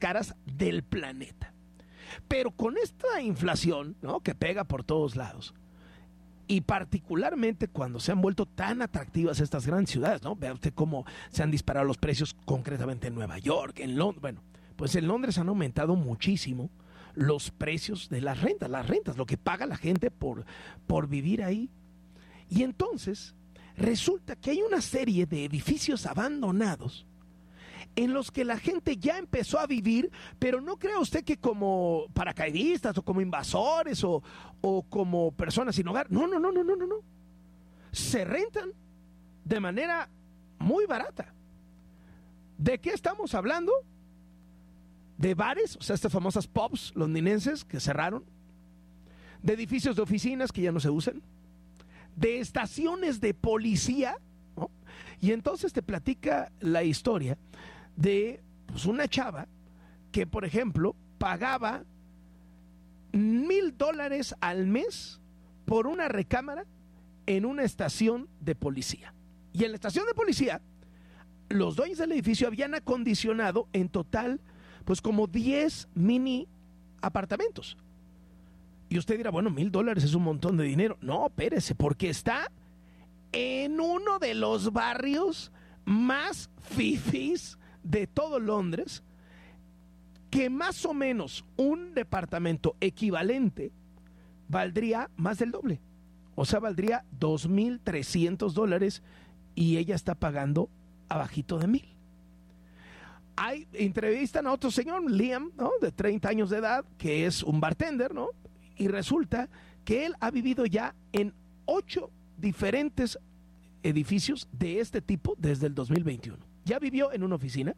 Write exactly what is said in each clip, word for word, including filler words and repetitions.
caras del planeta. Pero con esta inflación, ¿no?, que pega por todos lados, y particularmente cuando se han vuelto tan atractivas estas grandes ciudades, ¿no? Vea usted cómo se han disparado los precios concretamente en Nueva York, en Londres. Bueno, pues en Londres han aumentado muchísimo los precios de las rentas, las rentas, lo que paga la gente por, por vivir ahí. Y entonces resulta que hay una serie de edificios abandonados en los que la gente ya empezó a vivir, pero no crea usted que como paracaidistas o como invasores o, o como personas sin hogar. No, no, no, no, no, no, no. Se rentan de manera muy barata. ¿De qué estamos hablando? De bares, o sea, estas famosas pubs londinenses que cerraron, de edificios de oficinas que ya no se usan, de estaciones de policía, ¿no? Y entonces te platica la historia de pues, una chava que, por ejemplo, pagaba mil dólares al mes por una recámara en una estación de policía. Y en la estación de policía, los dueños del edificio habían acondicionado en total, pues como diez mini apartamentos. Y usted dirá, bueno, mil dólares es un montón de dinero. No, espérese, porque está en uno de los barrios más fifís de todo Londres, que más o menos un departamento equivalente valdría más del doble. O sea, valdría dos mil trescientos dólares y ella está pagando abajito de mil. Hay, entrevistan a otro señor, Liam, ¿no?, de treinta años de edad, que es un bartender, ¿no? Y resulta que él ha vivido ya en ocho diferentes edificios de este tipo desde el dos mil veintiuno. Ya vivió en una oficina,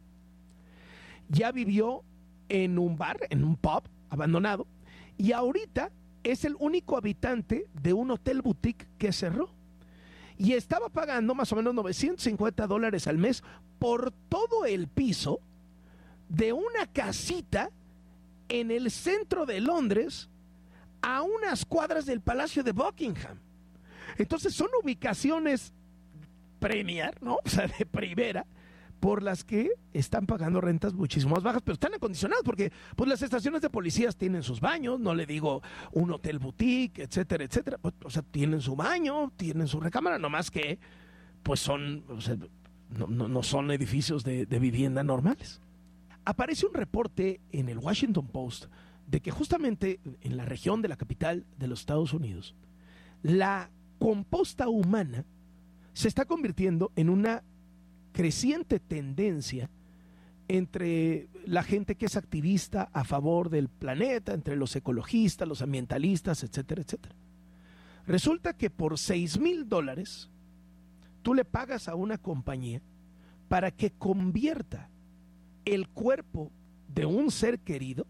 ya vivió en un bar, en un pub abandonado, y ahorita es el único habitante de un hotel boutique que cerró. Y estaba pagando más o menos novecientos cincuenta dólares al mes por todo el piso de una casita en el centro de Londres, a unas cuadras del Palacio de Buckingham. Entonces son ubicaciones premier, ¿no? O sea, de primera, por las que están pagando rentas muchísimo más bajas, pero están acondicionadas porque pues las estaciones de policías tienen sus baños, no le digo un hotel boutique, etcétera, etcétera. Pues, o sea, tienen su baño, tienen su recámara, nomás que pues son, o sea, no, no, no son edificios de, de vivienda normales. Aparece un reporte en el Washington Post de que justamente en la región de la capital de los Estados Unidos, la composta humana se está convirtiendo en una creciente tendencia entre la gente que es activista a favor del planeta, entre los ecologistas, los ambientalistas, etcétera, etcétera. Resulta que por seis mil dólares tú le pagas a una compañía para que convierta el cuerpo de un ser querido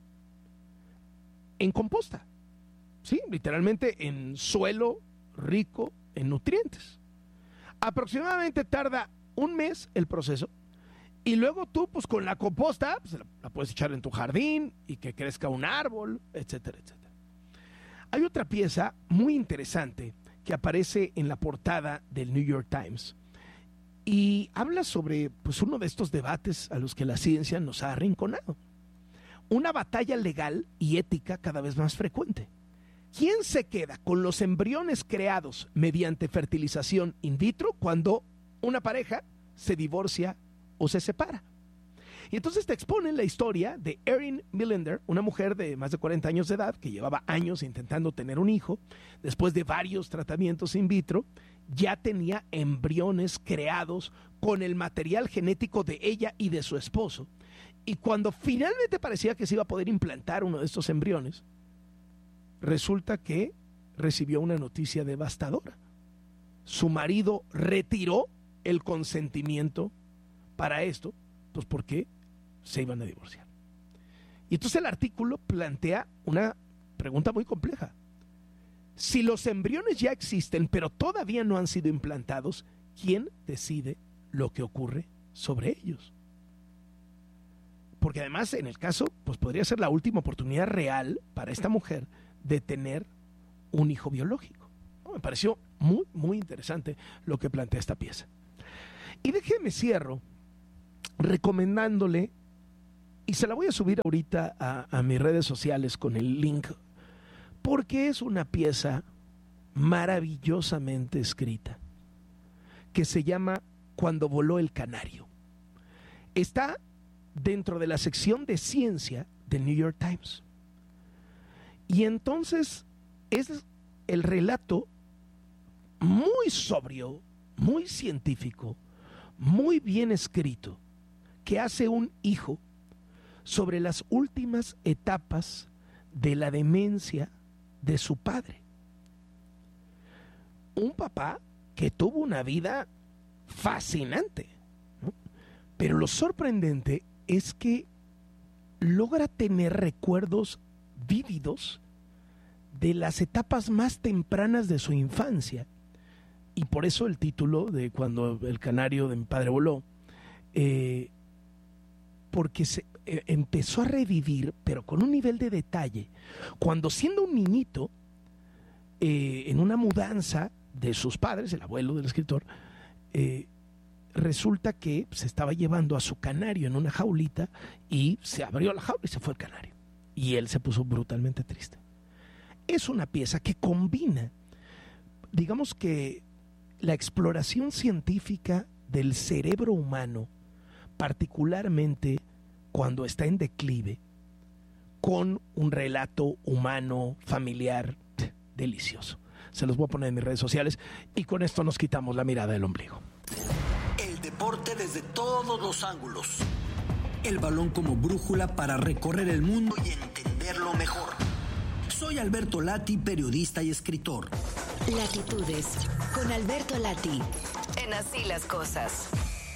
en composta, sí, literalmente en suelo rico en nutrientes. Aproximadamente tarda un mes el proceso y luego tú pues con la composta pues, la, la puedes echar en tu jardín y que crezca un árbol, etcétera, etcétera. Hay otra pieza muy interesante que aparece en la portada del New York Times y habla sobre pues uno de estos debates a los que la ciencia nos ha arrinconado. Una batalla legal y ética cada vez más frecuente. ¿Quién se queda con los embriones creados mediante fertilización in vitro cuando una pareja se divorcia o se separa? Y entonces te exponen la historia de Erin Millender, una mujer de más de cuarenta años de edad que llevaba años intentando tener un hijo. Después de varios tratamientos in vitro, ya tenía embriones creados con el material genético de ella y de su esposo. Y cuando finalmente parecía que se iba a poder implantar uno de estos embriones, resulta que recibió una noticia devastadora. Su marido retiró el consentimiento para esto, pues porque se iban a divorciar. Y entonces el artículo plantea una pregunta muy compleja. Si los embriones ya existen, pero todavía no han sido implantados, ¿quién decide lo que ocurre sobre ellos? Porque además, en el caso, pues podría ser la última oportunidad real para esta mujer de tener un hijo biológico. Me pareció muy, muy interesante lo que plantea esta pieza. Y déjeme cierro recomendándole Y se la voy a subir ahorita a, a mis redes sociales con el link, porque es una pieza maravillosamente escrita, que se llama Cuando voló el canario. Está dentro de la sección de ciencia del New York Times. Y entonces es el relato muy sobrio, muy científico, muy bien escrito, que hace un hijo sobre las últimas etapas de la demencia de su padre. Un papá que tuvo una vida fascinante, ¿no? Pero lo sorprendente es que logra tener recuerdos vívidos de las etapas más tempranas de su infancia. Y por eso el título de Cuando el canario de mi padre voló, eh, porque se eh, empezó a revivir, pero con un nivel de detalle, cuando siendo un niñito, eh, en una mudanza de sus padres, el abuelo del escritor, eh, resulta que se estaba llevando a su canario en una jaulita y se abrió la jaula y se fue el canario. Y él se puso brutalmente triste. Es una pieza que combina, digamos que, la exploración científica del cerebro humano, particularmente cuando está en declive, con un relato humano, familiar, delicioso. Se los voy a poner en mis redes sociales y con esto nos quitamos la mirada del ombligo. El deporte desde todos los ángulos. El balón como brújula para recorrer el mundo y entenderlo mejor. Soy Alberto Lati, periodista y escritor. Latitudes, con Alberto Lati, en Así las Cosas.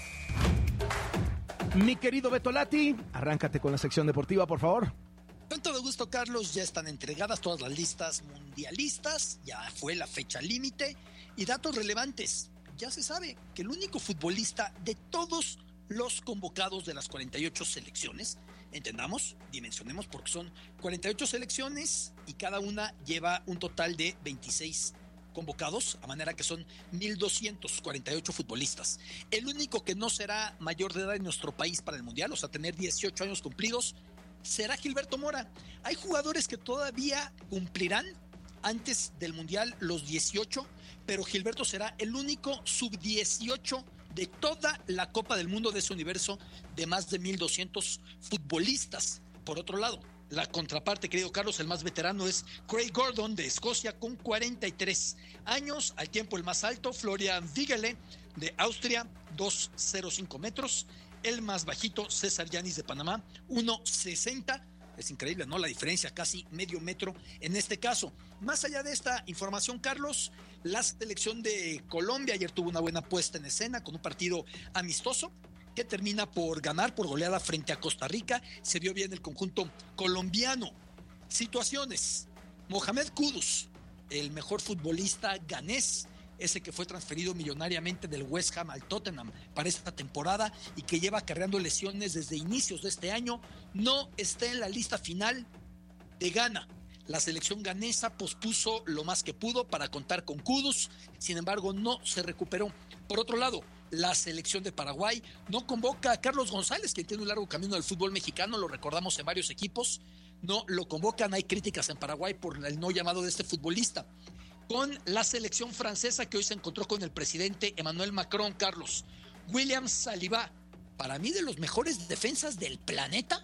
Mi querido Beto Lati, arráncate con la sección deportiva, por favor. Con todo gusto, Carlos, ya están entregadas todas las listas mundialistas, ya fue la fecha límite y datos relevantes. Ya se sabe que el único futbolista de todos los convocados de las cuarenta y ocho selecciones, entendamos, dimensionemos porque son cuarenta y ocho selecciones y cada una lleva un total de veintiséis convocados, a manera que son mil doscientos cuarenta y ocho futbolistas. El único que no será mayor de edad en nuestro país para el Mundial, o sea, tener dieciocho años cumplidos, será Gilberto Mora. Hay jugadores que todavía cumplirán antes del Mundial los dieciocho, pero Gilberto será el único sub dieciocho de toda la Copa del Mundo de ese universo de más de mil doscientos futbolistas. Por otro lado, la contraparte, querido Carlos, el más veterano es Craig Gordon de Escocia con cuarenta y tres años, al tiempo el más alto, Florian Wiegele de Austria, dos metros cero cinco metros, el más bajito, César Yanis de Panamá, uno sesenta. Es increíble, ¿no? La diferencia, casi medio metro en este caso. Más allá de esta información, Carlos, la selección de Colombia ayer tuvo una buena puesta en escena con un partido amistoso que termina por ganar por goleada frente a Costa Rica. Se vio bien el conjunto colombiano. Situaciones. Mohamed Kudus, el mejor futbolista ganés, ese que fue transferido millonariamente del West Ham al Tottenham para esta temporada y que lleva acarreando lesiones desde inicios de este año, no está en la lista final de Ghana. La selección ganesa pospuso lo más que pudo para contar con Kudus, sin embargo no se recuperó. Por otro lado, la selección de Paraguay no convoca a Carlos González, quien tiene un largo camino del fútbol mexicano, lo recordamos en varios equipos, no lo convocan, hay críticas en Paraguay por el no llamado de este futbolista. Con la selección francesa que hoy se encontró con el presidente Emmanuel Macron, Carlos, William Saliba, para mí de los mejores defensas del planeta,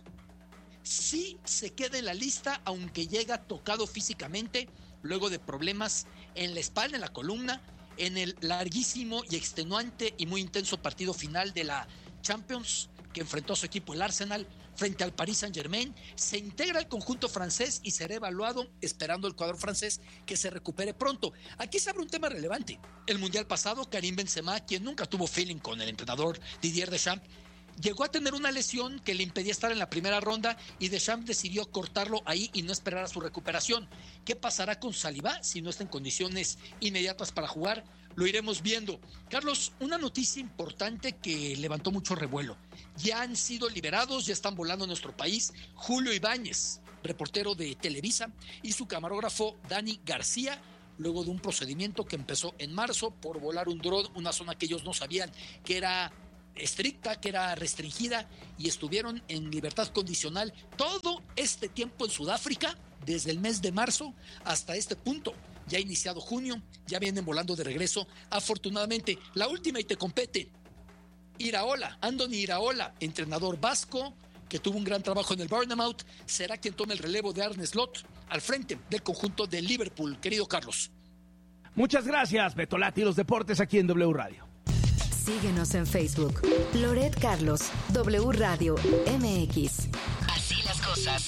sí se queda en la lista, aunque llega tocado físicamente, luego de problemas en la espalda, en la columna, en el larguísimo y extenuante y muy intenso partido final de la Champions que enfrentó a su equipo el Arsenal frente al Paris Saint-Germain. Se integra al conjunto francés y será evaluado, esperando el cuadro francés que se recupere pronto. Aquí se abre un tema relevante. El Mundial pasado, Karim Benzema, quien nunca tuvo feeling con el entrenador Didier Deschamps, llegó a tener una lesión que le impedía estar en la primera ronda y Deschamps decidió cortarlo ahí y no esperar a su recuperación. ¿Qué pasará con Saliba si no está en condiciones inmediatas para jugar? Lo iremos viendo. Carlos, una noticia importante que levantó mucho revuelo. Ya han sido liberados, ya están volando a nuestro país Julio Ibáñez, reportero de Televisa, y su camarógrafo Dani García, luego de un procedimiento que empezó en marzo por volar un dron, una zona que ellos no sabían que era estricta, que era restringida, y estuvieron en libertad condicional todo este tiempo en Sudáfrica, desde el mes de marzo hasta este punto. Ya ha iniciado junio, ya vienen volando de regreso. Afortunadamente, la última y te compete. Iraola, Andoni Iraola, entrenador vasco, que tuvo un gran trabajo en el Bournemouth, será quien tome el relevo de Arne Slot al frente del conjunto de Liverpool. Querido Carlos. Muchas gracias, Beto Lati, los deportes aquí en W Radio. Síguenos en Facebook. Loret Carlos, W Radio M X. Así las cosas.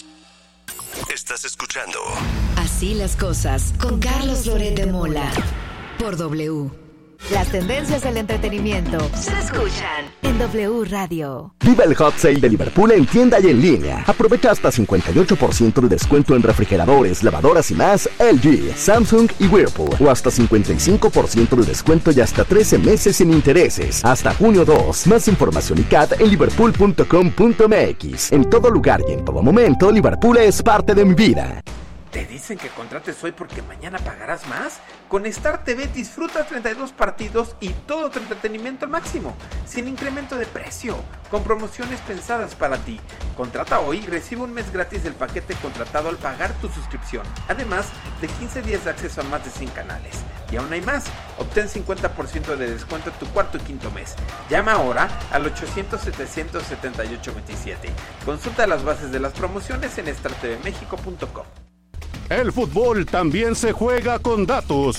Estás escuchando Así las cosas con Carlos Loret de Mola por W. Las tendencias del entretenimiento se escuchan en W Radio. Viva el Hot Sale de Liverpool en tienda y en línea. Aprovecha hasta cincuenta y ocho por ciento de descuento en refrigeradores, lavadoras y más L G, Samsung y Whirlpool. O hasta cincuenta y cinco por ciento de descuento y hasta trece meses sin intereses. Hasta junio dos. Más información y C A T en liverpool punto com punto m x. En todo lugar y en todo momento, Liverpool es parte de mi vida. ¿Te dicen que contrates hoy porque mañana pagarás más? Con Star T V disfruta treinta y dos partidos y todo tu entretenimiento al máximo, sin incremento de precio, con promociones pensadas para ti. Contrata hoy y recibe un mes gratis del paquete contratado al pagar tu suscripción. Además de quince días de acceso a más de cien canales. Y aún hay más, obtén cincuenta por ciento de descuento en tu cuarto y quinto mes. Llama ahora al ochocientos, setecientos setenta y ocho veintisiete. Consulta las bases de las promociones en star t v mexico punto com. El fútbol también se juega con datos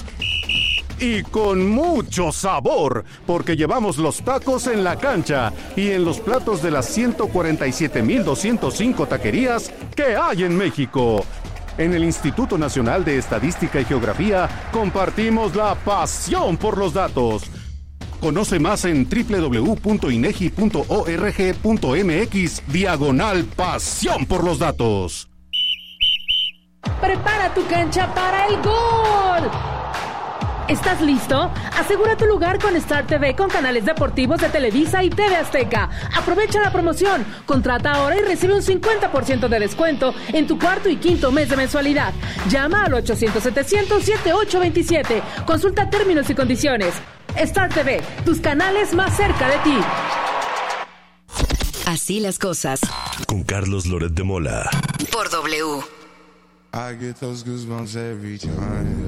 y con mucho sabor, porque llevamos los tacos en la cancha y en los platos de las ciento cuarenta y siete mil doscientos cinco taquerías que hay en México. En el Instituto Nacional de Estadística y Geografía compartimos la pasión por los datos. Conoce más en doble u doble u doble u punto inegi punto org punto m x diagonal pasión por los datos. Prepara tu cancha para el gol. ¿Estás listo? Asegura tu lugar con Star T V con canales deportivos de Televisa y T V Azteca. Aprovecha la promoción. Contrata ahora y recibe un cincuenta por ciento de descuento en tu cuarto y quinto mes de mensualidad. Llama al ochocientos, setecientos, setenta y ocho veintisiete. Consulta términos y condiciones. Star T V, tus canales más cerca de ti. Así las cosas. Con Carlos Loret de Mola. Por W. I get those goosebumps every time.